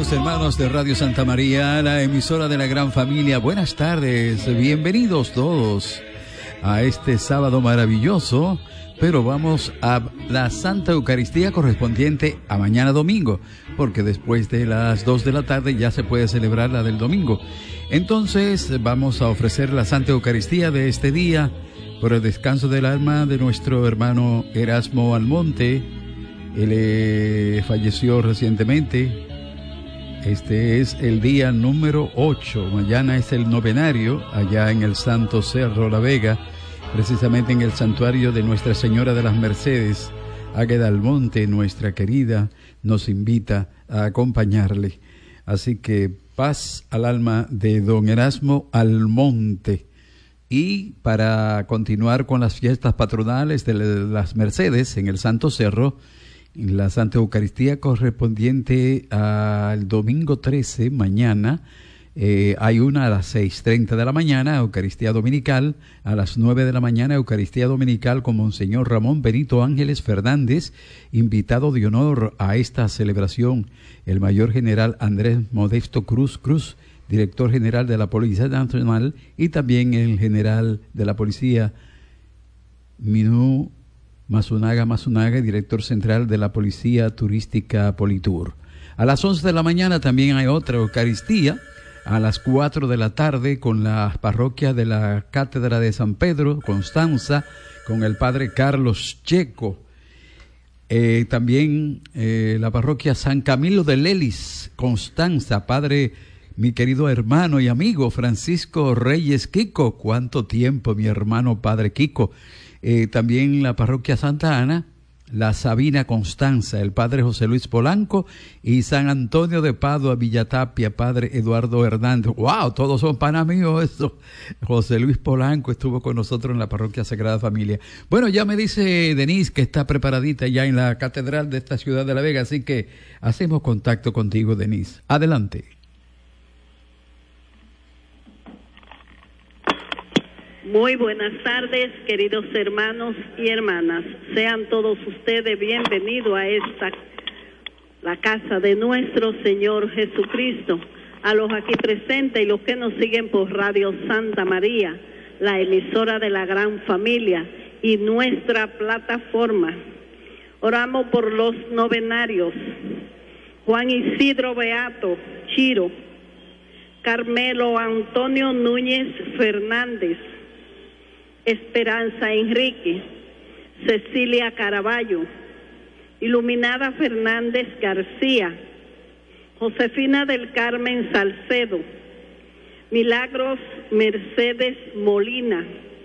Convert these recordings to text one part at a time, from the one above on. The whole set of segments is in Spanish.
queridos hermanos de Radio Santa María, la emisora de la gran familia. Buenas tardes, bienvenidos todos a este sábado maravilloso, pero vamos a la Santa Eucaristía correspondiente a mañana domingo, porque después de las 2 de la tarde ya se puede celebrar la del domingo. Entonces vamos a ofrecer la Santa Eucaristía de este día por el descanso del alma de nuestro hermano Erasmo Almonte. Él falleció recientemente. Este es el día número 8. Mañana es el novenario allá en el Santo Cerro La Vega, precisamente en el santuario de Nuestra Señora de las Mercedes. Águeda Almonte, nuestra querida, nos invita a acompañarle. Así que paz al alma de don Erasmo Almonte. Y para continuar con las fiestas patronales de las Mercedes en el Santo Cerro, la Santa Eucaristía correspondiente al domingo 13, mañana, hay una a las 6:30 de la mañana, Eucaristía Dominical, a las 9 de la mañana, Eucaristía Dominical con Monseñor Ramón Benito Ángeles Fernández, invitado de honor a esta celebración, el Mayor General Andrés Modesto Cruz, Director General de la Policía Nacional, y también el General de la Policía, Minú Masunaga, Director Central de la Policía Turística Politur. A las 11 de la mañana también hay otra Eucaristía, a las 4 de la tarde con la parroquia de la Cátedra de San Pedro, Constanza, con el Padre Carlos Checo. También la parroquia San Camilo de Lelis, Constanza, Padre, mi querido hermano y amigo Francisco Reyes Kiko. ¿Cuánto tiempo, mi hermano Padre Kiko? También la parroquia Santa Ana, la Sabina Constanza, el Padre José Luis Polanco, y San Antonio de Padua, Villatapia, Padre Eduardo Hernández. ¡Wow! Todos son panas míos eso. José Luis Polanco estuvo con nosotros en la parroquia Sagrada Familia. Bueno, ya me dice Denise que está preparadita ya en la catedral de esta ciudad de La Vega, así que hacemos contacto contigo, Denise. Adelante. Muy buenas tardes, queridos hermanos y hermanas. Sean todos ustedes bienvenidos a la casa de nuestro Señor Jesucristo. A los aquí presentes y los que nos siguen por Radio Santa María, la emisora de la gran familia y nuestra plataforma. Oramos por los novenarios. Juan Isidro Beato Chiro, Carmelo Antonio Núñez Fernández, Esperanza Enrique, Cecilia Caraballo, Iluminada Fernández García, Josefina del Carmen Salcedo, Milagros Mercedes Molina,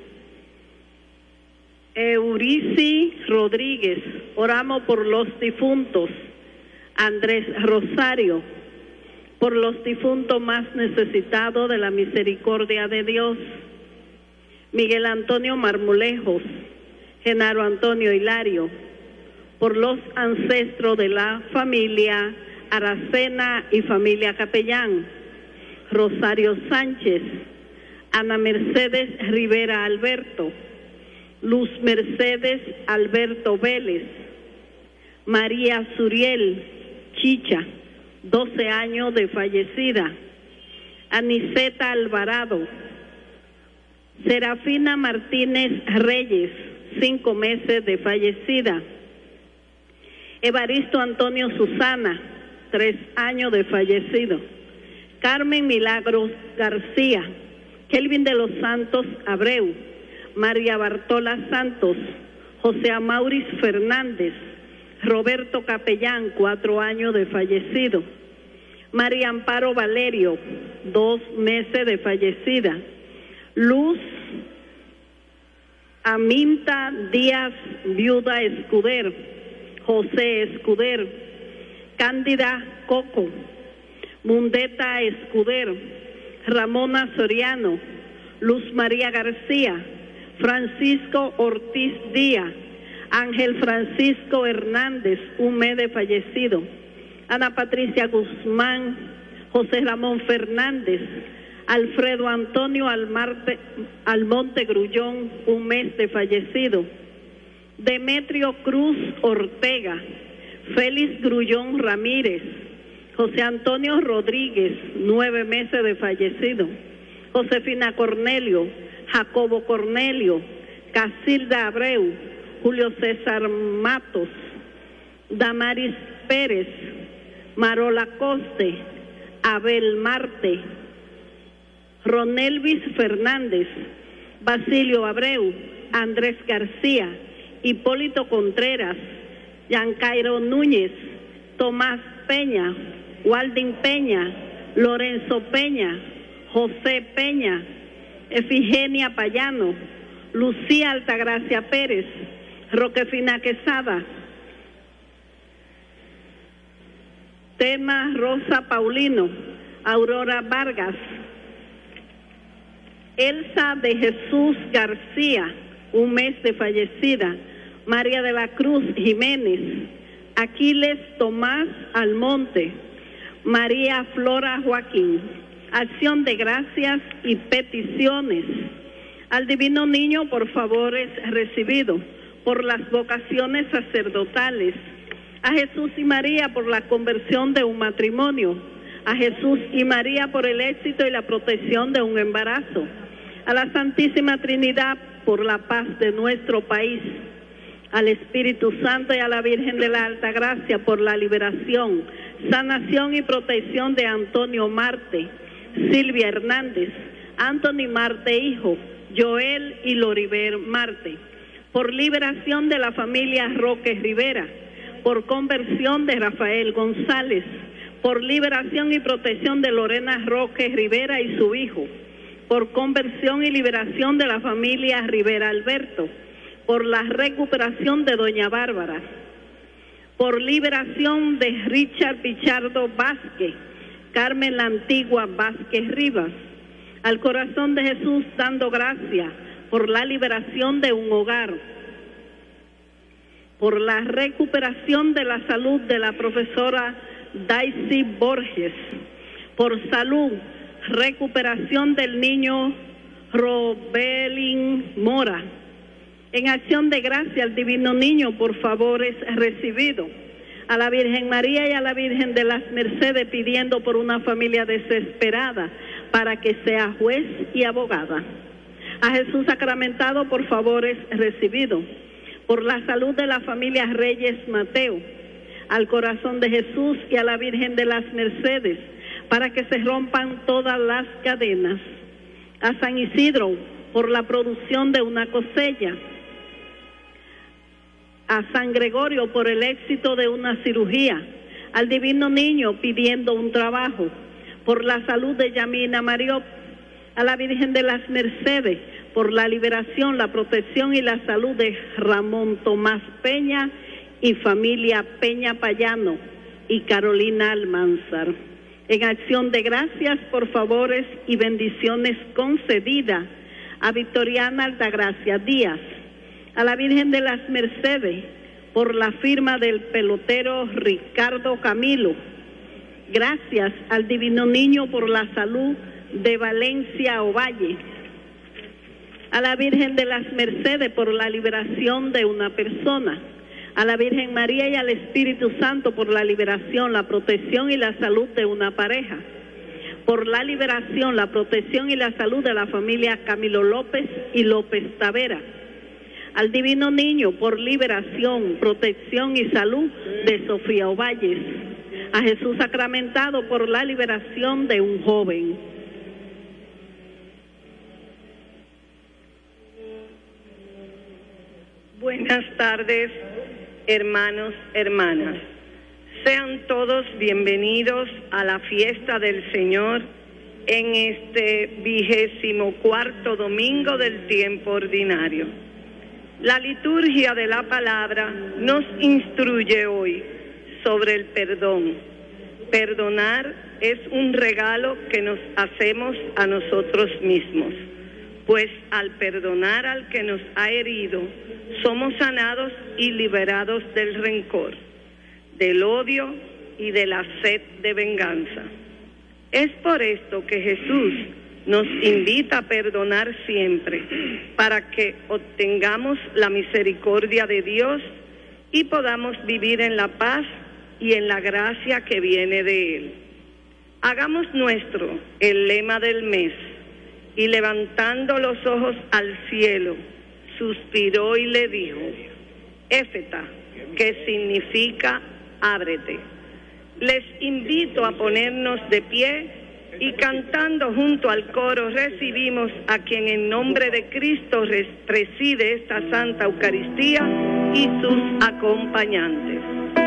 Eurici Rodríguez. Oramos por los difuntos. Andrés Rosario, por los difuntos más necesitados de la misericordia de Dios. Miguel Antonio Marmolejos, Genaro Antonio Hilario, por los ancestros de la familia Aracena y familia Capellán, Rosario Sánchez, Ana Mercedes Rivera Alberto, Luz Mercedes Alberto Vélez, María Suriel Chicha, 12 años de fallecida, Aniceta Alvarado, Serafina Martínez Reyes, 5 meses de fallecida, Evaristo Antonio Susana, 3 años de fallecido, Carmen Milagros García, Kelvin de los Santos Abreu, María Bartola Santos, José Amauris Fernández, Roberto Capellán, 4 años de fallecido, María Amparo Valerio, 2 meses de fallecida, Luz Aminta Díaz, viuda Escuder, José Escuder, Cándida Coco, Mundeta Escuder, Ramona Soriano, Luz María García, Francisco Ortiz Díaz, Ángel Francisco Hernández, 1 mes de fallecido, Ana Patricia Guzmán, José Ramón Fernández, Alfredo Antonio Almonte Grullón, 1 mes de fallecido, Demetrio Cruz Ortega, Félix Grullón Ramírez, José Antonio Rodríguez, 9 meses de fallecido. Josefina Cornelio, Jacobo Cornelio, Casilda Abreu, Julio César Matos, Damaris Pérez, Marola Coste, Abel Marte, Ronelvis Fernández, Basilio Abreu, Andrés García, Hipólito Contreras, Giancairo Núñez, Tomás Peña, Waldin Peña, Lorenzo Peña, José Peña, Efigenia Payano, Lucía Altagracia Pérez, Roquefina Quesada, Tema Rosa Paulino, Aurora Vargas, Elsa de Jesús García, 1 mes de fallecida, María de la Cruz Jiménez, Aquiles Tomás Almonte, María Flora Joaquín. Acción de gracias y peticiones. Al Divino Niño por favores recibidos, por las vocaciones sacerdotales, a Jesús y María por la conversión de un matrimonio, a Jesús y María por el éxito y la protección de un embarazo, a la Santísima Trinidad por la paz de nuestro país, al Espíritu Santo y a la Virgen de la Alta Gracia por la liberación, sanación y protección de Antonio Marte, Silvia Hernández, Anthony Marte hijo, Joel y Loriber Marte, por liberación de la familia Roque Rivera, por conversión de Rafael González, por liberación y protección de Lorena Roque Rivera y su hijo, por conversión y liberación de la familia Rivera Alberto, por la recuperación de doña Bárbara, por liberación de Richard Pichardo Vázquez, Carmen la Antigua Vázquez Rivas, al corazón de Jesús dando gracias por la liberación de un hogar, por la recuperación de la salud de la profesora Daisy Borges, por salud, recuperación del niño Robelín Mora. En acción de gracia al Divino Niño por favores recibidos, a la Virgen María y a la Virgen de las Mercedes pidiendo por una familia desesperada para que sea juez y abogada. A Jesús sacramentado por favores recibidos, por la salud de la familia Reyes Mateo, al corazón de Jesús y a la Virgen de las Mercedes para que se rompan todas las cadenas. A San Isidro por la producción de una cosecha, a San Gregorio por el éxito de una cirugía, al Divino Niño pidiendo un trabajo, por la salud de Yamina Mariot, a la Virgen de las Mercedes por la liberación, la protección y la salud de Ramón Tomás Peña y familia Peña Payano y Carolina Almanzar. En acción de gracias por favores y bendiciones concedidas a Victoriana Altagracia Díaz, a la Virgen de las Mercedes por la firma del pelotero Ricardo Camilo. Gracias al Divino Niño por la salud de Valencia Ovalle, a la Virgen de las Mercedes por la liberación de una persona, a la Virgen María y al Espíritu Santo por la liberación, la protección y la salud de una pareja, por la liberación, la protección y la salud de la familia Camilo López y López Tavera, al Divino Niño por liberación, protección y salud de Sofía Ovalles, a Jesús sacramentado por la liberación de un joven. Buenas tardes, hermanos, hermanas. Sean todos bienvenidos a la fiesta del Señor en este 24º domingo del tiempo ordinario. La liturgia de la palabra nos instruye hoy sobre el perdón. Perdonar es un regalo que nos hacemos a nosotros mismos, pues al perdonar al que nos ha herido, somos sanados y liberados del rencor, del odio y de la sed de venganza. Es por esto que Jesús nos invita a perdonar siempre, para que obtengamos la misericordia de Dios y podamos vivir en la paz y en la gracia que viene de Él. Hagamos nuestro el lema del mes, y levantando los ojos al cielo, suspiró y le dijo: Éfeta, que significa ábrete. Les invito a ponernos de pie y cantando junto al coro recibimos a quien en nombre de Cristo preside esta Santa Eucaristía y sus acompañantes.